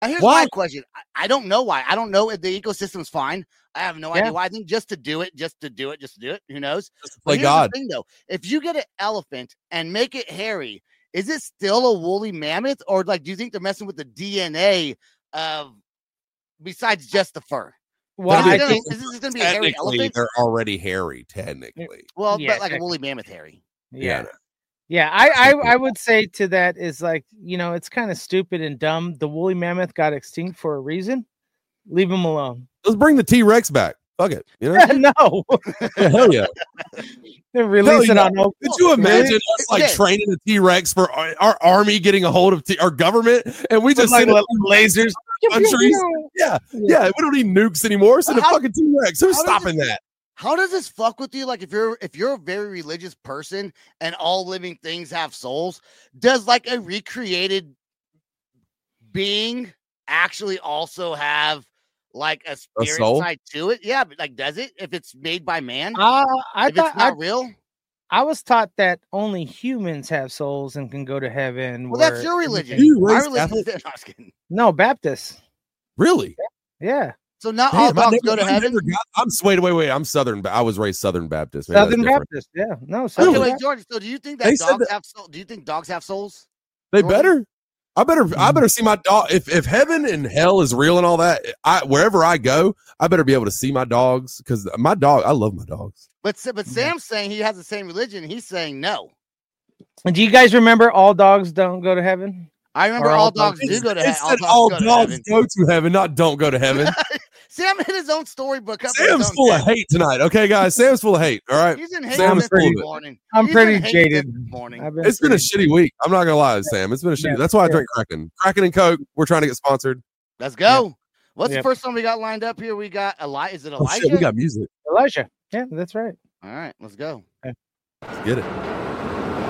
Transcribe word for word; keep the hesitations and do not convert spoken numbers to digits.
Uh, Here's Why? my question. I, I don't know why. I don't know if the ecosystem's fine. I have no Yeah. idea why. I think just to do it, just to do it, just to do it. Who knows? Just to But play here's God. the thing, though. If you get an elephant and make it hairy, is it still a woolly mammoth, or like, do you think they're messing with the D N A of besides just the fur? Well, Is this I gonna- think is this going to be a hairy Technically, elephant? they're already hairy. Technically, Well, Yeah, but like a technically. woolly mammoth hairy. yeah. Yeah. Yeah, I, I I would say to that is like, you know, it's kind of stupid and dumb. The woolly mammoth got extinct for a reason. Leave him alone. Let's bring the T Rex back. Fuck it. You know? no, Yeah, hell yeah. They're releasing Hell on no. Could you imagine us like Okay. training a T Rex for our, our army getting a hold of t- our government, and we With just like send it little lasers. countries? Yeah, yeah. We don't need nukes anymore. Send a How- fucking T Rex. Who's how does stopping it- that? How does this fuck with you? Like, if you're if you're a very religious person and all living things have souls, does like a recreated being actually also have like a spirit soul? side to it? Yeah, but like, does it if it's made by man? Uh, I if thought it's not I, real, I was taught that only humans have souls and can go to heaven. well, that's where your religion. You My raised religion is Catholic? no, I was kidding. No, Baptist. Really? Yeah, So not all Damn, I dogs never- go to I heaven. never got- I'm wait, wait, wait. I'm Southern. Ba- I was raised Southern Baptist. Maybe that's Southern different. Baptist. Yeah, no, Okay, Southern wait, Baptist. George. So do you think They that said dogs that- have soul? Do you think dogs have souls? They Jordan? better. I better. I better see my dog. If if heaven and hell is real and all that, I wherever I go, I better be able to see my dogs because my dog. I love my dogs. But Sa- but Sam's saying he has the same religion. He's saying no. And do you guys remember all dogs don't go to heaven? I remember Or all, all dogs dogs- do go to It heaven. said all dogs go to heaven. go to heaven, not don't go to heaven. Sam hit his own storybook up. with his Sam's own full of head. hate tonight. Okay, guys, Sam's full of hate. All right, He's in hate Sam's this full of it. morning. I'm He's pretty in hate jaded. this morning. I've It's been a pretty- shitty week. I'm not gonna lie, Sam. It's been a shitty. Yeah, That's why I yeah. drink Kraken, Kraken and Coke. We're trying to get sponsored. Let's go. What's Yep. the first one we got lined up here? We got Eli. Is it Oh Elijah? shit, we got music. Elijah. Yeah, that's right. All right, let's go. Let's get it.